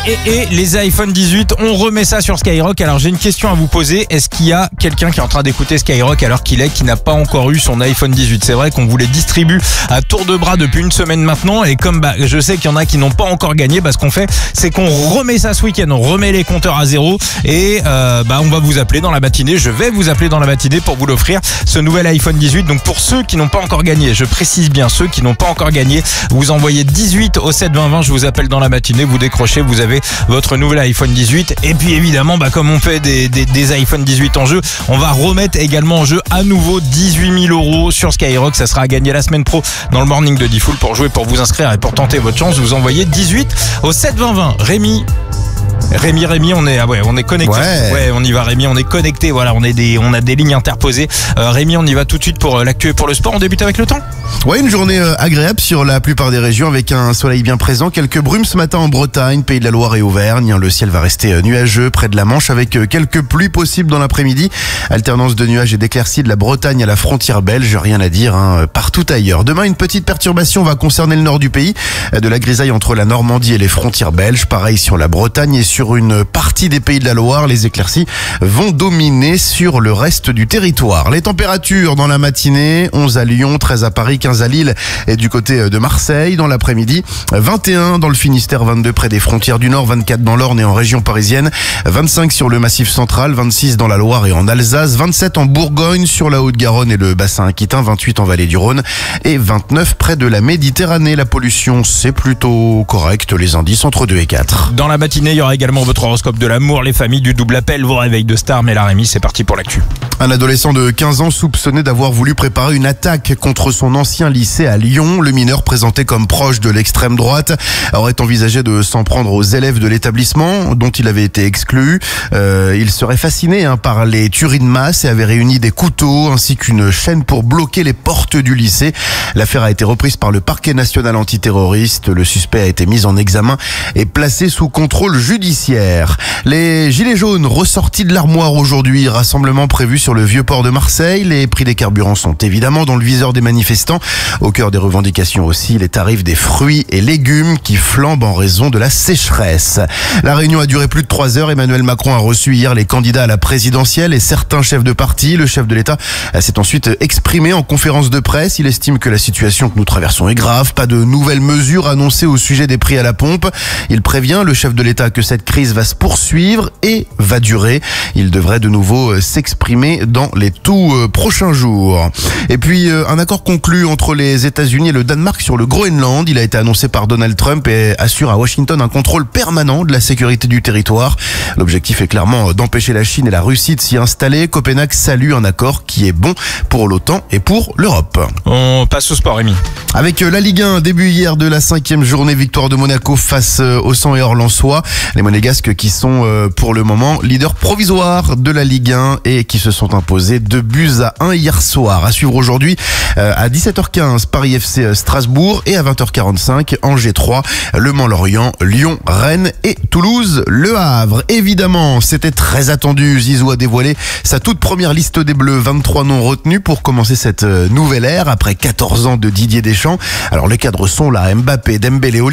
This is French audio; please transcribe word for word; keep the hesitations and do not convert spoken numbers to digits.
et, et les iPhone dix-huit, on remet ça sur Skyrock. Alors j'ai une question à vous poser. Est-ce qu'il y a quelqu'un qui est en train d'écouter Skyrock alors qu'il est, qui n'a pas encore eu son iPhone dix-huit? C'est vrai qu'on vous les distribue à tour de bras depuis une semaine maintenant. Et comme bah, je sais qu'il y en a qui n'ont pas encore gagné, bah, ce qu'on fait, c'est qu'on remet ça ce week-end. On remet les compteurs à zéro. Et euh, bah, on va vous appeler dans la matinée. Je vais vous appeler dans la matinée pour vous l'offrir, ce nouvel iPhone dix-huit. Donc pour ceux qui n'ont pas encore gagné, je précise bien ceux qui n'ont pas encore gagné, vous envoyez dix-huit au sept vingt vingt. Je vous appelle dans la matinée. Vous décrochez, vous avez votre nouvel iPhone dix-huit. Et puis évidemment, bah, comme on fait des, des, des iPhone dix-huit en jeu, on va remettre également en jeu à nouveau dix-huit mille euros sur Skyrock. Ça sera à gagner la semaine pro dans le morning de Diffoul. Pour jouer, pour vous inscrire et pour tenter votre chance, vous envoyez dix-huit au sept vingt vingt. Rémi Rémi, Rémi, on est, ah ouais, on est connecté. Ouais. ouais, on y va, Rémi, on est connecté. Voilà, on est des, on a des lignes interposées. Euh, Rémi, on y va tout de suite pour euh, l'actu et pour le sport. On débute avec le temps. Ouais, une journée euh, agréable sur la plupart des régions avec un soleil bien présent. Quelques brumes ce matin en Bretagne, Pays de la Loire et Auvergne. Le ciel va rester euh, nuageux près de la Manche avec euh, quelques pluies possibles dans l'après-midi. Alternance de nuages et d'éclaircies de la Bretagne à la frontière belge. Rien à dire, hein, partout ailleurs. Demain, une petite perturbation va concerner le nord du pays. De la grisaille entre la Normandie et les frontières belges. Pareil sur la Bretagne et sur une partie des Pays de la Loire. Les éclaircies vont dominer sur le reste du territoire. Les températures dans la matinée, onze à Lyon, treize à Paris, quinze à Lille et du côté de Marseille. Dans l'après-midi, vingt et un dans le Finistère, vingt-deux près des frontières du Nord, vingt-quatre dans l'Orne et en région parisienne, vingt-cinq sur le Massif central, vingt-six dans la Loire et en Alsace, vingt-sept en Bourgogne, sur la Haute-Garonne et le bassin aquitain, vingt-huit en vallée du Rhône et vingt-neuf près de la Méditerranée. La pollution, c'est plutôt correct. Les indices entre deux et quatre. Dans la matinée, il y aura également votre horoscope de l'amour, les familles, du double appel, vos réveils de stars. Mais la Rémi, c'est parti pour l'actu. Un adolescent de quinze ans soupçonné d'avoir voulu préparer une attaque contre son ancien lycée à Lyon. Le mineur, présenté comme proche de l'extrême droite, aurait envisagé de s'en prendre aux élèves de l'établissement dont il avait été exclu. Euh, il serait fasciné hein, par les tueries de masse et avait réuni des couteaux ainsi qu'une chaîne pour bloquer les portes du lycée. L'affaire a été reprise par le parquet national antiterroriste. Le suspect a été mis en examen et placé sous contrôle judiciaire. Les gilets jaunes ressortis de l'armoire aujourd'hui. Rassemblement prévu sur le vieux port de Marseille. Les prix des carburants sont évidemment dans le viseur des manifestants. Au cœur des revendications aussi, les tarifs des fruits et légumes qui flambent en raison de la sécheresse. La réunion a duré plus de trois heures. Emmanuel Macron a reçu hier les candidats à la présidentielle et certains chefs de parti. Le chef de l'État s'est ensuite exprimé en conférence de presse. Il estime que la situation que nous traversons est grave. Pas de nouvelles mesures annoncées au sujet des prix à la pompe. Il prévient le chef de l'État que cette crise va se poursuivre et va durer. Il devrait de nouveau s'exprimer dans les tout prochains jours. Et puis un accord conclu entre les États-Unis et le Danemark sur le Groenland. Il a été annoncé par Donald Trump et assure à Washington un contrôle permanent de la sécurité du territoire. L'objectif est clairement d'empêcher la Chine et la Russie de s'y installer. Copenhague salue un accord qui est bon pour l'OTAN et pour l'Europe. On passe au sport, Rémi. Avec la Ligue un, début hier de la cinquième journée, victoire de Monaco face au Sang et Orlensois. Les Monégasques qui sont pour le moment leaders provisoires de la Ligue un et qui se sont imposés deux buts à un hier soir. À suivre aujourd'hui à dix-sept heures quinze, Paris F C Strasbourg et à vingt heures quarante-cinq, Angers trois, Le Mans-Lorient, Lyon, Rennes et Toulouse, Le Havre. Évidemment, c'était très attendu. Zizou a dévoilé sa toute première liste des Bleus, vingt-trois noms retenus pour commencer cette nouvelle ère après quatorze ans de Didier Deschamps. Alors les cadres sont là, Mbappé, Dembélé,